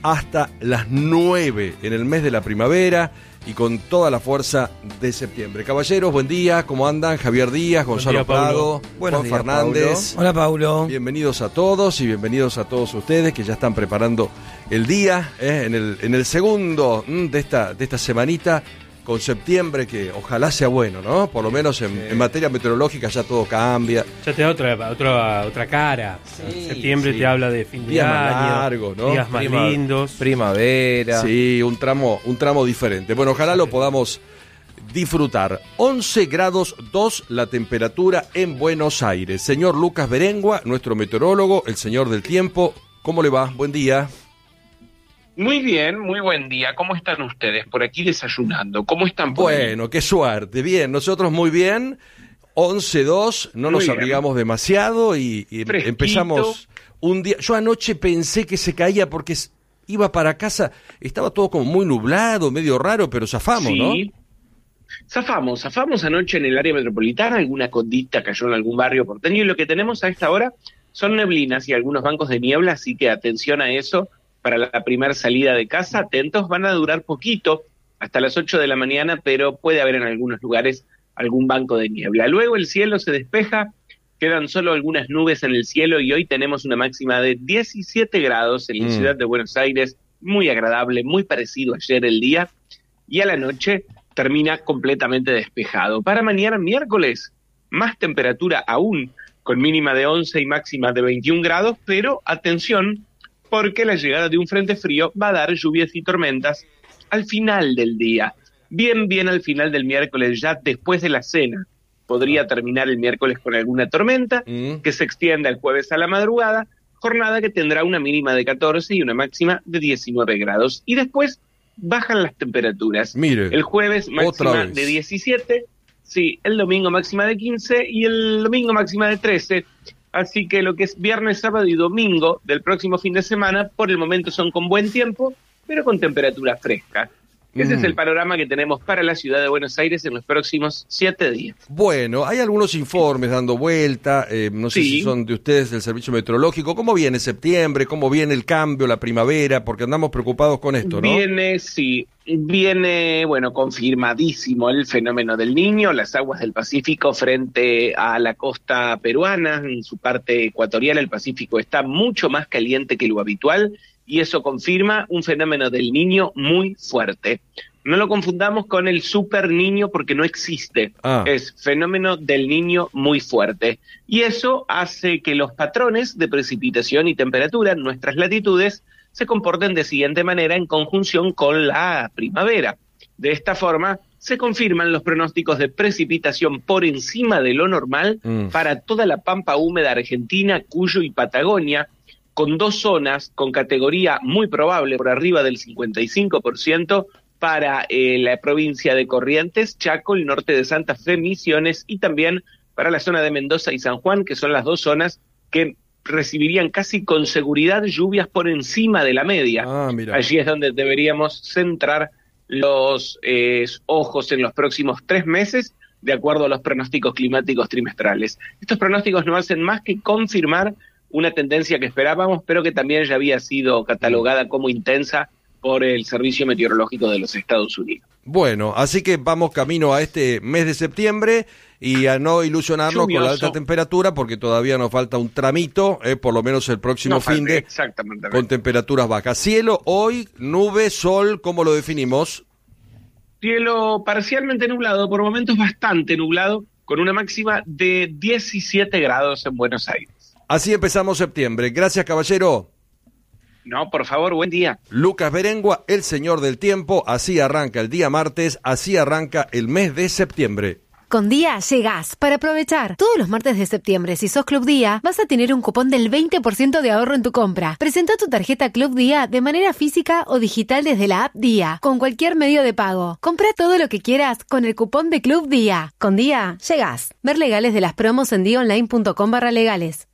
hasta las 9 en el mes de la primavera y con toda la fuerza de septiembre. Caballeros, buen día, ¿cómo andan? Javier Díaz, Gonzalo Prado, Juan Fernández. Hola, Paulo. Bienvenidos a todos y bienvenidos a todos ustedes que ya están preparando el día en el segundo de esta semanita con septiembre, que ojalá sea bueno, ¿no? Por lo menos en materia meteorológica ya todo cambia. Ya te da otra cara. Sí, Septiembre te habla de fin de Días año, más largos, ¿no? días más lindos. Primavera. Sí, un tramo diferente. Bueno, ojalá lo podamos disfrutar. 11 grados 2 la temperatura en Buenos Aires. Señor Lucas Berengua, nuestro meteorólogo, el señor del tiempo, ¿cómo le va? Buen día. Muy bien, muy buen día. ¿Cómo están ustedes? Por aquí desayunando. ¿Cómo están? Bueno, qué suerte. Bien, nosotros muy bien. 11-2, no nos abrigamos demasiado y empezamos un día. Yo anoche pensé que se caía porque iba para casa, estaba todo como muy nublado, medio raro, pero zafamos, ¿no? Sí, zafamos anoche en el área metropolitana, alguna condita cayó en algún barrio porteño y lo que tenemos a esta hora son neblinas y algunos bancos de niebla, así que atención a eso. Para la primera salida de casa, atentos, van a durar poquito, hasta las 8 de la mañana, pero puede haber en algunos lugares algún banco de niebla. Luego el cielo se despeja, quedan solo algunas nubes en el cielo y hoy tenemos una máxima de 17 grados en la ciudad de Buenos Aires, muy agradable, muy parecido a ayer el día, y a la noche termina completamente despejado. Para mañana miércoles, más temperatura aún, con mínima de 11 y máxima de 21 grados, pero atención, porque la llegada de un frente frío va a dar lluvias y tormentas al final del día. Bien al final del miércoles, ya después de la cena. Podría terminar el miércoles con alguna tormenta, que se extienda el jueves a la madrugada, jornada que tendrá una mínima de 14 y una máxima de 19 grados. Y después bajan las temperaturas. Mire, el jueves máxima de 17, sí, el domingo máxima de 15 y el domingo máxima de 13. Así que lo que es viernes, sábado y domingo del próximo fin de semana, por el momento son con buen tiempo, pero con temperatura fresca. Ese es el panorama que tenemos para la ciudad de Buenos Aires en los próximos 7 días. Bueno, hay algunos informes dando vuelta, no sé si son de ustedes del Servicio Meteorológico. ¿Cómo viene septiembre? ¿Cómo viene el cambio, la primavera? Porque andamos preocupados con esto, ¿no? Viene, bueno, confirmadísimo el fenómeno del Niño, las aguas del Pacífico frente a la costa peruana, en su parte ecuatorial el Pacífico está mucho más caliente que lo habitual, y eso confirma un fenómeno del Niño muy fuerte. No lo confundamos con el Super Niño porque no existe, es fenómeno del Niño muy fuerte. Y eso hace que los patrones de precipitación y temperatura en nuestras latitudes se comporten de siguiente manera en conjunción con la primavera. De esta forma, se confirman los pronósticos de precipitación por encima de lo normal para toda la pampa húmeda argentina, Cuyo y Patagonia, con 2 zonas con categoría muy probable por arriba del 55% para la provincia de Corrientes, Chaco, el norte de Santa Fe, Misiones y también para la zona de Mendoza y San Juan, que son las 2 zonas que recibirían casi con seguridad lluvias por encima de la media. Allí es donde deberíamos centrar los ojos en los próximos 3 meses, de acuerdo a los pronósticos climáticos trimestrales. Estos pronósticos no hacen más que confirmar una tendencia que esperábamos, pero que también ya había sido catalogada como intensa por el Servicio Meteorológico de los Estados Unidos. Bueno, así que vamos camino a este mes de septiembre y a no ilusionarnos con la alta temperatura, porque todavía nos falta un tramito, por lo menos el próximo con temperaturas bajas. Cielo, hoy, nube, sol, ¿cómo lo definimos? Cielo parcialmente nublado, por momentos bastante nublado, con una máxima de 17 grados en Buenos Aires. Así empezamos septiembre. Gracias, caballero. No, por favor, buen día. Lucas Berengua, el señor del tiempo. Así arranca el día martes, así arranca el mes de septiembre. Con Día llegás para aprovechar. Todos los martes de septiembre, si sos Club Día, vas a tener un cupón del 20% de ahorro en tu compra. Presenta tu tarjeta Club Día de manera física o digital desde la app Día, con cualquier medio de pago. Compra todo lo que quieras con el cupón de Club Día. Con Día llegás. Ver legales de las promos en diaonline.com/legales.